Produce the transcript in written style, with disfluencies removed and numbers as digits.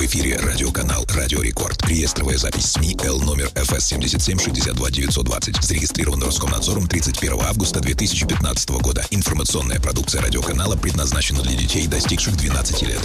В эфире радиоканал «Радио Рекорд». Реестровая запись СМИ Л номер ФС 77 62 920. Зарегистрирован Роскомнадзором 31 августа 2015 года. Информационная продукция радиоканала предназначена для детей, достигших 12 лет.